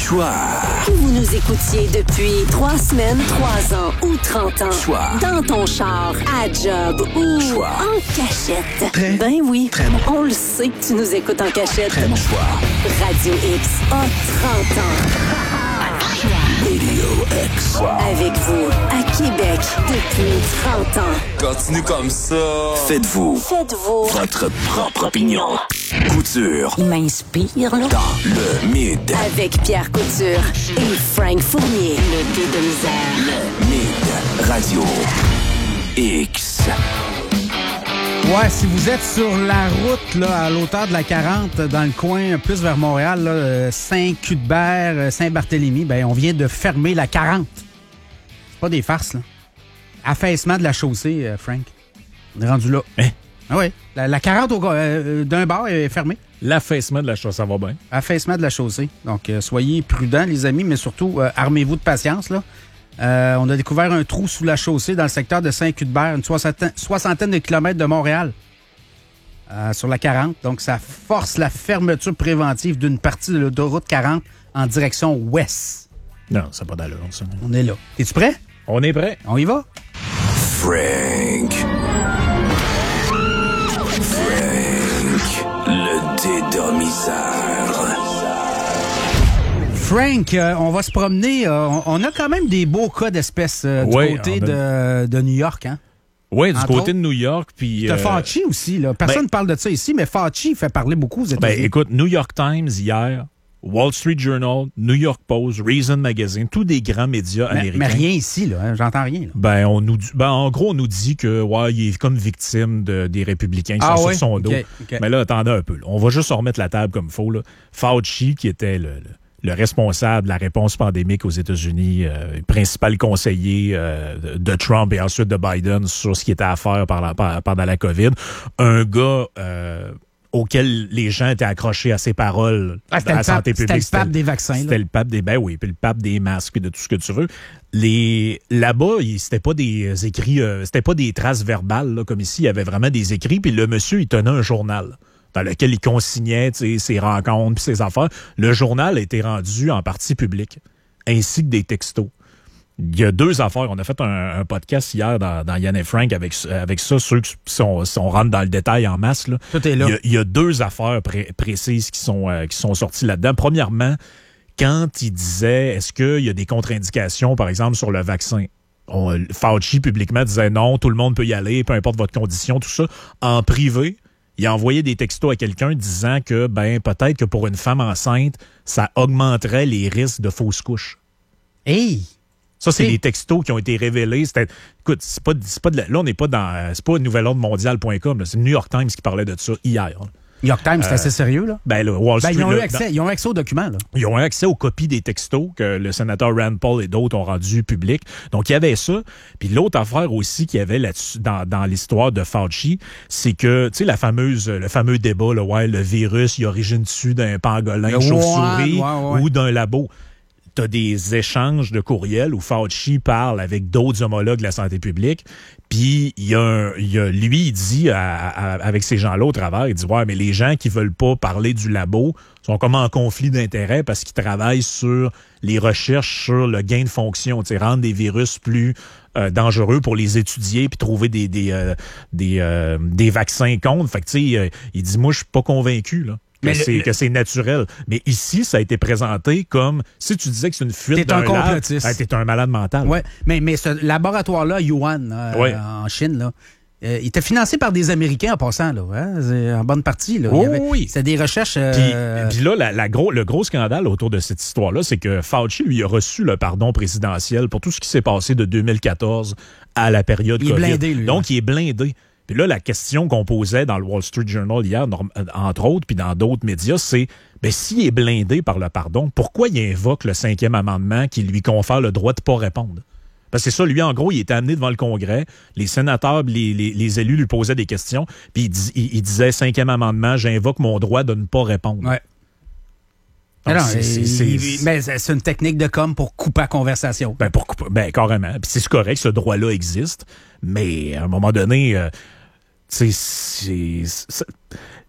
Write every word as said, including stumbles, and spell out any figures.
Choix. Que vous nous écoutiez depuis trois semaines, trois ans ou trente ans. Choix. Dans ton char, à job ou Choix. en cachette. Très, ben oui, très bon. on le sait que tu nous écoutes en cachette. Très bon choix. Radio X a trente ans. Radio X. Avec vous, à Québec, depuis trente ans. Continue comme ça. Faites-vous Faites-vous votre propre opinion. Couture Il m'inspire, là. dans le mid. Avec Pierre Couture et Frank Fournier. Le deux de misère. Mid Radio X. Ouais, si vous êtes sur la route là, à l'auteur de la quarante, dans le coin plus vers Montréal, là, euh, Saint-Cuthbert, euh, Saint-Barthélemy, ben on vient de fermer la quarante. C'est pas des farces, là. Affaissement de la chaussée, euh, Frank. On est rendu là. Hein? Ah oui, la, la quarante au, euh, d'un bar est fermée. L'affaissement de la chose, ça va bien. Affaissement de la chaussée. Donc, euh, soyez prudents, les amis, mais surtout, euh, armez-vous de patience, là. Euh, on a découvert un trou sous la chaussée dans le secteur de Saint-Cuthbert, une soixantaine, soixantaine de kilomètres de Montréal, euh, sur la quarante. Donc, ça force la fermeture préventive d'une partie de l'autoroute quarante en direction ouest. Non, ça n'a pas d'allure, ça. On est là. Es-tu prêt? On est prêt. On y va? Frank. Frank. Le dédomiseur. Frank, euh, on va se promener. Euh, on, on a quand même des beaux cas d'espèces euh, du Ouais, côté on a- de, de New York, hein? Oui, du Entre côté autres. de New York. Puis. T'as euh, Fauci aussi, là. Personne ne ben- parle de ça ici, mais Fauci fait parler beaucoup aux Ben, États-Unis. écoute, New York Times hier, Wall Street Journal, New York Post, Reason Magazine, tous des grands médias mais, américains. mais rien ici, là. Hein, j'entends rien, là. Ben, on nous dit- ben, en gros, on nous dit que ouais, il est comme victime de, des républicains qui Ah sont ouais? sur son dos. Ok, ok. Mais là, attendez un peu. là. On va juste se remettre la table comme il faut. Là. Fauci, qui était le, le, le responsable de la réponse pandémique aux États-Unis, euh, principal conseiller euh, de, de Trump et ensuite de Biden sur ce qui était à faire par la- par- pendant la COVID. Un gars... Euh, auquel les gens étaient accrochés à ses paroles Ah, c'était à la le pape- santé c'était publique. le pape des vaccins, là. C'était le pape des... Ben oui, puis le pape des masques, puis de tout ce que tu veux. Les Là-bas, il- c'était pas des écrits... euh, c'était pas des traces verbales, là, comme ici. Il y avait vraiment des écrits, puis le monsieur, il tenait un journal dans lequel il consignait tu sais, ses rencontres puis ses affaires. Le journal a été rendu en partie public, ainsi que des textos. Il y a deux affaires. On a fait un, un podcast hier dans, dans Yann et Frank avec, avec ça. Ceux qui sont, si on rentre dans le détail en masse, là, Tout est là. il y a, il y a deux affaires pré- précises qui sont, euh, qui sont sorties là-dedans. Premièrement, quand il disait, est-ce qu'il y a des contre-indications, par exemple, sur le vaccin? On, Fauci, publiquement, disait non, tout le monde peut y aller, peu importe votre condition, tout ça. En privé, il a envoyé des textos à quelqu'un disant que, ben, peut-être que pour une femme enceinte, ça augmenterait les risques de fausses couches. Hey! Ça, c'est Et- des textos qui ont été révélés. C'était, écoute, c'est pas, c'est pas de la- là, on n'est pas dans, c'est pas nouvel ordre mondial point com, là. C'est le New York Times qui parlait de ça hier. là. New York Times, c'est assez sérieux, là. Ben, le Wall Ben, Street, ils, ont eu là, accès, ils ont accès aux documents, là. ils ont eu accès aux copies des textos que le sénateur Rand Paul et d'autres ont rendus publics. Donc, il y avait ça. Puis l'autre affaire aussi qu'il y avait là-dessus, dans, dans l'histoire de Fauci, c'est que, tu sais, la fameuse, le fameux débat, là, ouais, le virus, il origine dessus d'un pangolin Le chauve-souris Wuhan, ouais, ouais. ou d'un labo. T'as des échanges de courriels où Fauci parle avec d'autres homologues de la santé publique. Puis, il y a, un, il y a lui, il dit à, à, avec ces gens-là au travers, il dit, ouais, mais les gens qui veulent pas parler du labo sont comme en conflit d'intérêts parce qu'ils travaillent sur les recherches sur le gain de fonction, tu sais, rendre des virus plus euh, dangereux pour les étudier puis trouver des, des, euh, des, euh, des vaccins contre. Fait que, tu sais, euh, il dit, moi, je suis pas convaincu, là. Que Mais le- c'est, le- que c'est naturel. Mais ici, ça a été présenté comme si tu disais que c'est une fuite T'es d'un un lab, complotiste. ben, t'es un malade mental. Ouais, mais, mais ce laboratoire-là, Yuan, euh, Ouais. en Chine, là, euh, il était financé par des Américains en passant, là, hein, c'est en bonne partie. Là. Il y Oh, avait- oui. C'était des recherches... Puis, euh, puis là, la, la gros, le gros scandale autour de cette histoire-là, c'est que Fauci, lui, a reçu le pardon présidentiel pour tout ce qui s'est passé de deux mille quatorze à la période Il est COVID. blindé, lui, Donc, ouais. il est blindé. Puis là, la question qu'on posait dans le Wall Street Journal hier, norm- entre autres, puis dans d'autres médias, c'est, ben, s'il est blindé par le pardon, pourquoi il invoque le cinquième amendement qui lui confère le droit de pas répondre? Parce que c'est ça, lui, en gros, il était amené devant le Congrès, les sénateurs, les, les, les élus lui posaient des questions, puis il, dis- il, il disait, cinquième amendement, j'invoque mon droit de ne pas répondre. ouais. Donc, Alors, c'est- c'est- il- c'est- mais c'est une technique de com pour couper la conversation. Ben, pour, ben carrément. Puis c'est correct, ce droit-là existe, mais à un moment donné, euh, tu sais, c'est- c'est-